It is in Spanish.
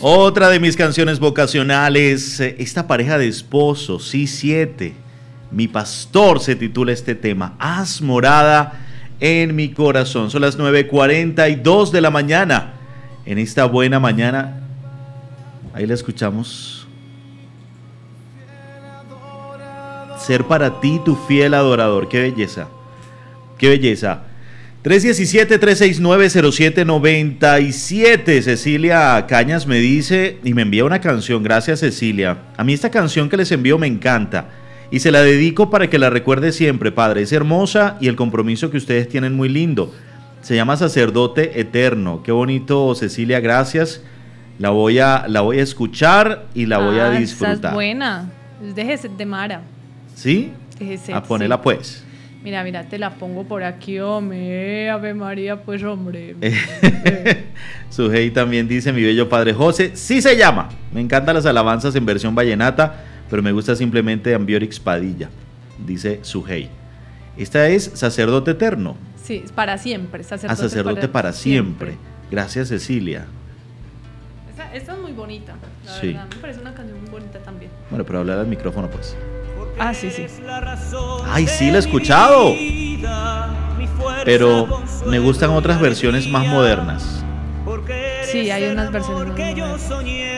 Otra de mis canciones vocacionales, esta pareja de esposos, sí, 7. Mi pastor se titula este tema, haz morada en mi corazón. Son las 9:42 de la mañana. En esta buena mañana, ahí la escuchamos. Ser para ti tu fiel adorador. Qué belleza, qué belleza. 317-369-0797. Cecilia Cañas me dice y me envía una canción. Gracias, Cecilia. A mí esta canción que les envío me encanta y se la dedico para que la recuerde siempre, Padre. Es hermosa y el compromiso que ustedes tienen muy lindo. Se llama Sacerdote Eterno. Qué bonito, Cecilia, gracias. La voy a escuchar y la voy a disfrutar. Esa es buena. Es de Geset de Mara. ¿Sí? De Geset, A ponerla sí. Pues. Mira, te la pongo por aquí, hombre. Ave María, pues, hombre. Sujei también dice, mi bello Padre José, sí se llama. Me encantan las alabanzas en versión vallenata, pero me gusta simplemente Ambiorix Padilla, dice Sujei. Esta es Sacerdote Eterno. Sí, para siempre. Sacerdote para siempre. Gracias, Cecilia. Esta es muy bonita, la sí. verdad. Me parece una canción muy bonita también. Bueno, pero hablar al micrófono, pues. Sí. Ay, sí, la he escuchado. Pero me gustan otras versiones más modernas. Sí, hay unas versiones más modernas.